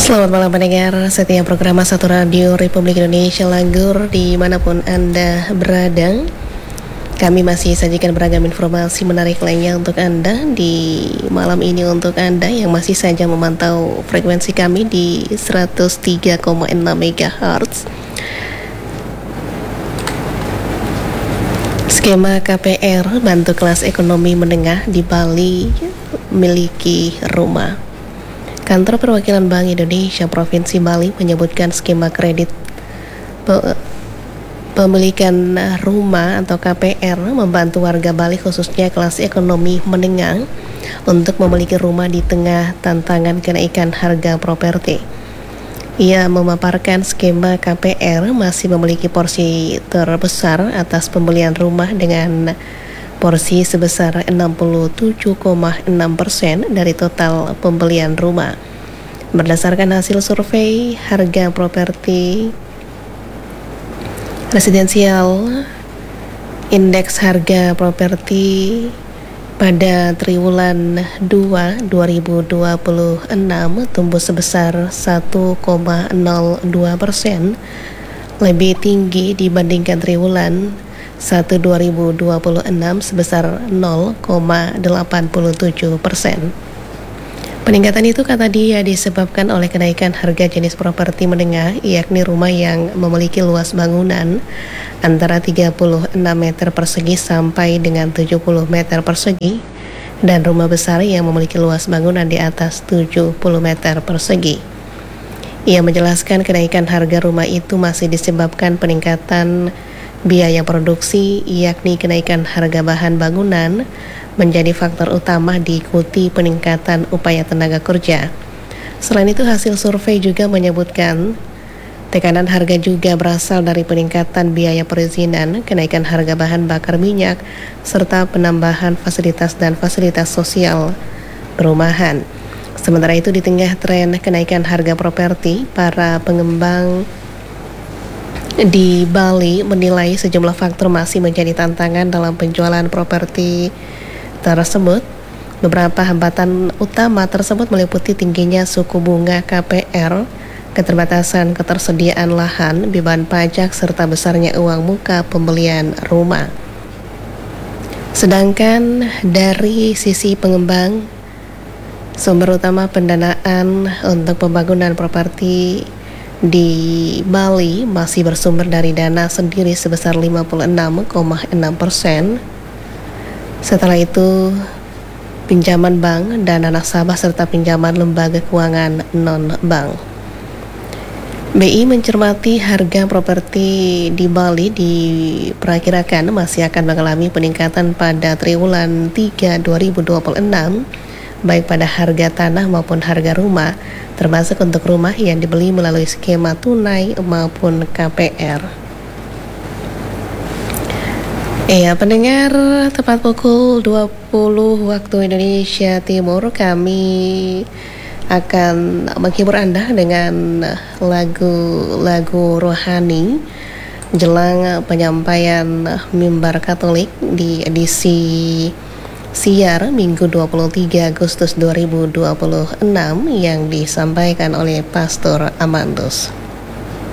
Selamat malam pendengar setiap program Satu Radio Republik Indonesia Langgur dimanapun Anda berada. Kami masih sajikan beragam informasi menarik lainnya untuk Anda di malam ini untuk Anda yang masih saja memantau frekuensi kami di 103,6 MHz. Skema KPR bantu kelas ekonomi menengah di Bali miliki rumah. Kantor Perwakilan Bank Indonesia Provinsi Bali menyebutkan skema kredit pemilikan rumah atau KPR membantu warga Bali khususnya kelas ekonomi menengah untuk memiliki rumah di tengah tantangan kenaikan harga properti. Ia memaparkan skema KPR masih memiliki porsi terbesar atas pembelian rumah dengan porsi sebesar 67,6% dari total pembelian rumah. Berdasarkan hasil survei harga properti residensial, indeks harga properti pada triwulan 2 2026 tumbuh sebesar 1,02%, lebih tinggi dibandingkan triwulan 1 2026 sebesar 0,87%. Peningkatan itu kata dia disebabkan oleh kenaikan harga jenis properti menengah, yakni rumah yang memiliki luas bangunan antara 36 meter persegi sampai dengan 70 meter persegi dan rumah besar yang memiliki luas bangunan di atas 70 meter persegi. Ia menjelaskan kenaikan harga rumah itu masih disebabkan peningkatan biaya produksi, yakni kenaikan harga bahan bangunan menjadi faktor utama diikuti peningkatan upaya tenaga kerja. Selain itu, hasil survei juga menyebutkan tekanan harga juga berasal dari peningkatan biaya perizinan, kenaikan harga bahan bakar minyak, serta penambahan fasilitas dan fasilitas sosial perumahan. Sementara itu, di tengah tren kenaikan harga properti, para pengembang di Bali menilai sejumlah faktor masih menjadi tantangan dalam penjualan properti tersebut. Beberapa hambatan utama tersebut meliputi tingginya suku bunga KPR, keterbatasan ketersediaan lahan, beban pajak, serta besarnya uang muka pembelian rumah. Sedangkan dari sisi pengembang, sumber utama pendanaan untuk pembangunan properti di Bali masih bersumber dari dana sendiri sebesar 56,6%. Setelah itu, pinjaman bank, dana nasabah, serta pinjaman lembaga keuangan non-bank. BI mencermati harga properti di Bali diperkirakan masih akan mengalami peningkatan pada triwulan 3 2026, baik pada harga tanah maupun harga rumah, termasuk untuk rumah yang dibeli melalui skema tunai maupun KPR. Pendengar, tepat pukul 20 waktu Indonesia Timur, kami akan menghibur Anda dengan lagu-lagu rohani jelang penyampaian mimbar Katolik di edisi siar Minggu 23 Agustus 2026 yang disampaikan oleh Pastor Amandus.